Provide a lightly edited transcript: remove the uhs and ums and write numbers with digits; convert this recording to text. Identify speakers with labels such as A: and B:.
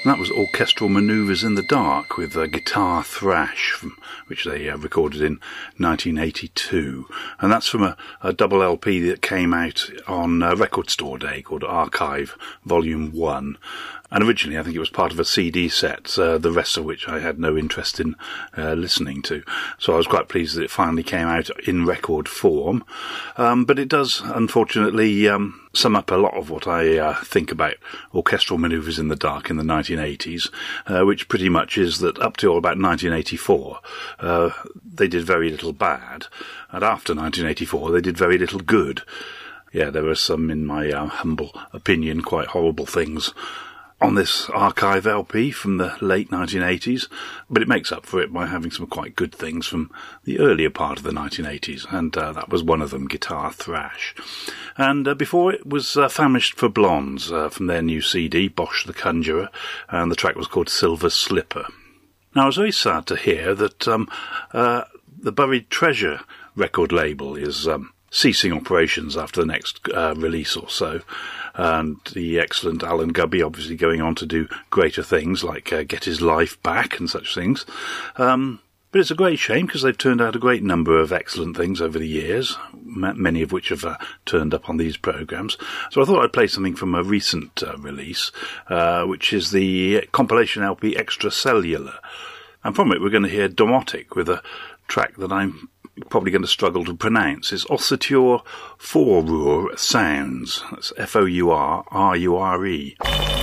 A: That was Orchestral Manoeuvres in the Dark with Guitar Thrash, which they recorded in 1982. And that's from a double LP that came out on Record Store Day called Archive Volume 1. And originally I think it was part of a CD set, the rest of which I had no interest in listening to. So I was quite pleased that it finally came out in record form. But it does, unfortunately, sum up a lot of what I think about Orchestral Manoeuvres in the Dark in the 1980s, which pretty much is that up till about 1984, they did very little bad, and after 1984, they did very little good. Yeah, there were some, in my humble opinion, quite horrible things on this archive LP from the late 1980s, but it makes up for it by having some quite good things from the earlier part of the 1980s, and that was one of them, Guitar Thrash. And before it was Famished for Blondes from their new CD, Bosch the Conjurer, and the track was called Silver Slipper. Now, I was very sad to hear that the Buried Treasure record label is ceasing operations after the next release or so, and the excellent Alan Gubby obviously going on to do greater things like Get His Life Back and such things. But it's a great shame because they've turned out a great number of excellent things over the years, many of which have turned up on these programmes. So I thought I'd play something from a recent release, which is the compilation LP Extracellular. And from it we're going to hear Domotic with a track that I'm probably going to struggle to pronounce. It's Ossature Fourrure Sounds. That's Fourrure.